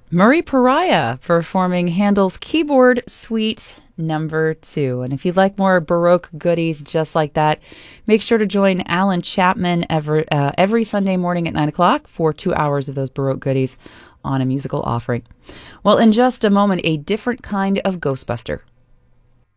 Murray Pariah performing Handel's Keyboard Suite Number 2. And if you'd like more Baroque goodies just like that, make sure to join Alan Chapman every Sunday morning at 9 o'clock for 2 hours of those Baroque goodies on A Musical Offering. Well, in just a moment, a different kind of Ghostbuster.